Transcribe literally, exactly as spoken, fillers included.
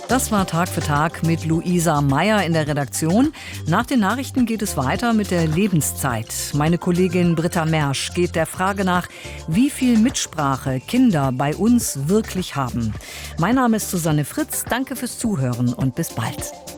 Das war Tag für Tag mit Luisa Meyer in der Redaktion. Nach den Nachrichten geht es weiter mit der Lebenszeit. Meine Kollegin Britta Mersch geht der Frage nach, wie viel Mitsprache Kinder bei uns wirklich haben. Mein Name ist Susanne Fritz. Danke fürs Zuhören und bis bald.